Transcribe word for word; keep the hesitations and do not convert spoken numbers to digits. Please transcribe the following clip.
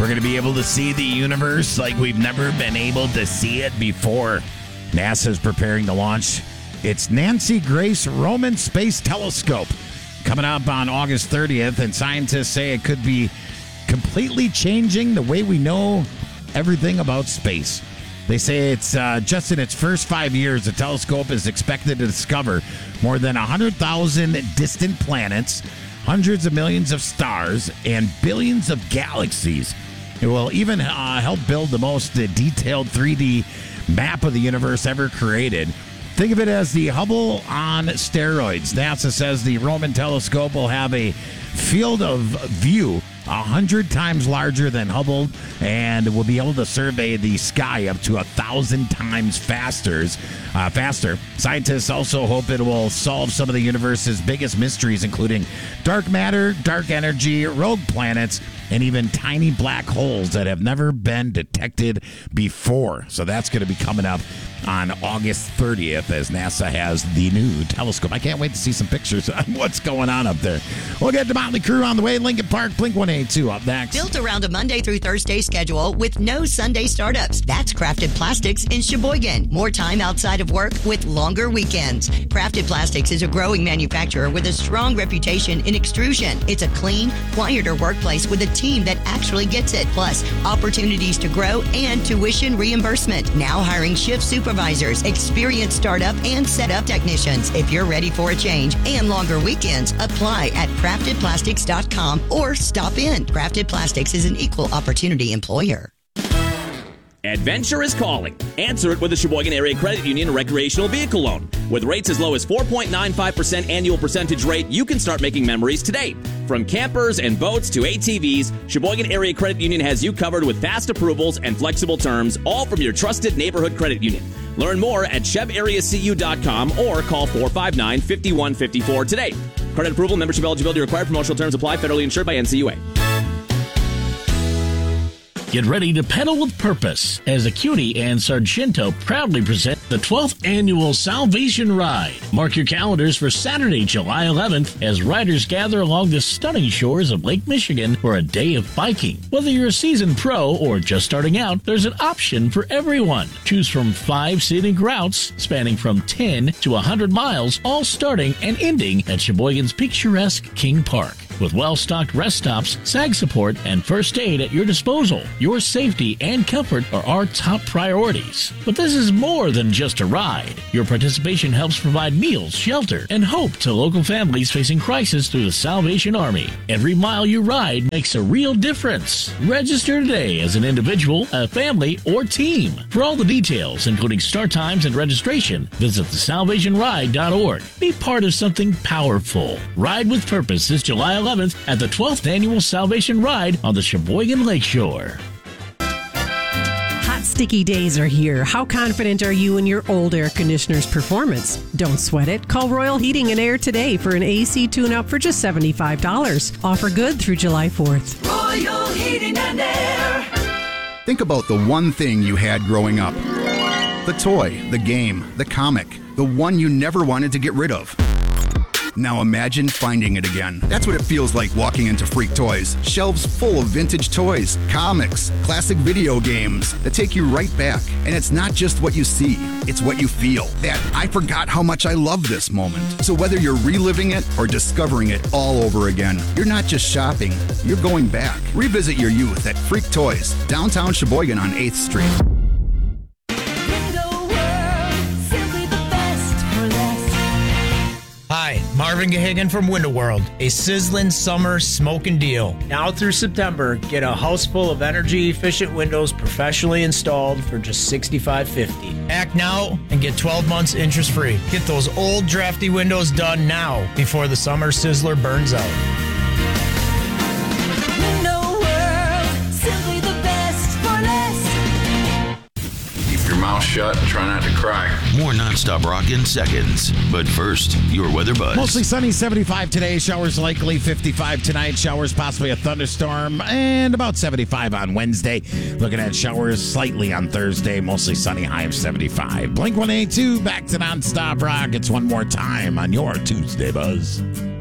We're going to be able to see the universe like we've never been able to see it before. NASA's preparing to launch its Nancy Grace Roman Space Telescope coming up on August thirtieth, and scientists say it could be completely changing the way we know everything about space. They say it's uh, just in its first five years, the telescope is expected to discover more than one hundred thousand distant planets, hundreds of millions of stars, and billions of galaxies. It will even uh, help build the most uh, detailed three D map of the universe ever created. Think of it as the Hubble on steroids. NASA says the Roman telescope will have a field of view a hundred times larger than Hubble and will be able to survey the sky up to a thousand times faster. Uh, faster. Scientists also hope it will solve some of the universe's biggest mysteries, including dark matter, dark energy, rogue planets, and even tiny black holes that have never been detected before. So that's going to be coming up on August thirtieth as NASA has the new telescope. I can't wait to see some pictures on what's going on up there. We'll get to Motley Crue on the way. Lincoln Park, Blink one eighty-two up next. Built around a Monday through Thursday schedule with no Sunday startups. That's Crafted Plastics in Sheboygan. More time outside of work with longer weekends. Crafted Plastics is a growing manufacturer with a strong reputation in extrusion. It's a clean, quieter workplace with a team that actually gets it. Plus, opportunities to grow and tuition reimbursement. Now hiring shift supervisors, experienced startup and setup technicians. If you're ready for a change and longer weekends, apply at crafted plastics dot com or stop in. Crafted Plastics is an equal opportunity employer. Adventure is calling. Answer it with a Sheboygan Area Credit Union recreational vehicle loan. With rates as low as four point nine five percent annual percentage rate, you can start making memories today. From campers and boats to A T Vs, Sheboygan Area Credit Union has you covered with fast approvals and flexible terms, all from your trusted neighborhood credit union. Learn more at chev area c u dot com or call four five nine, five one five four today. Credit approval, membership eligibility required, promotional terms apply, federally insured by N C U A. Get ready to pedal with purpose as Acuity and Sargento proudly present the twelfth Annual Salvation Ride. Mark your calendars for Saturday, July eleventh, as riders gather along the stunning shores of Lake Michigan for a day of biking. Whether you're a seasoned pro or just starting out, there's an option for everyone. Choose from five scenic routes spanning from ten to one hundred miles, all starting and ending at Sheboygan's picturesque King Park. With well-stocked rest stops, sag support, and first aid at your disposal, your safety and comfort are our top priorities. But this is more than just a ride. Your participation helps provide meals, shelter, and hope to local families facing crisis through the Salvation Army. Every mile you ride makes a real difference. Register today as an individual, a family, or team. For all the details, including start times and registration, visit the salvation ride dot org. Be part of something powerful. Ride with Purpose this July eleventh at the twelfth Annual Salvation Ride on the Sheboygan Lakeshore. Hot, sticky days are here. How confident are you in your old air conditioner's performance? Don't sweat it. Call Royal Heating and Air today for an A C tune-up for just seventy-five dollars. Offer good through July fourth. Royal Heating and Air. Think about the one thing you had growing up. The toy, the game, the comic, the one you never wanted to get rid of. Now imagine finding it again. That's what it feels like walking into Freak Toys. Shelves full of vintage toys, comics, classic video games that take you right back. And it's not just what you see, it's what you feel. That I forgot how much I love this moment. So whether you're reliving it or discovering it all over again, you're not just shopping, you're going back. Revisit your youth at Freak Toys, downtown Sheboygan on eighth Street. Hi, Marvin Gahagan from Window World. A sizzling summer smoking deal. Now through September, get a house full of energy-efficient windows professionally installed for just sixty-five fifty. Act now and get twelve months interest-free. Get those old drafty windows done now before the summer sizzler burns out. Window World, simply the best for less. Keep your mouth shut and try not to cry. More nonstop rock in seconds. But first, your weather buzz. Mostly sunny, seventy-five today. Showers likely, fifty-five tonight. Showers, possibly a thunderstorm, and about seventy-five on Wednesday. Looking at showers slightly on Thursday. Mostly sunny, high of seventy-five. Blink one eighty-two, back to nonstop rock. It's one more time on your Tuesday Buzz.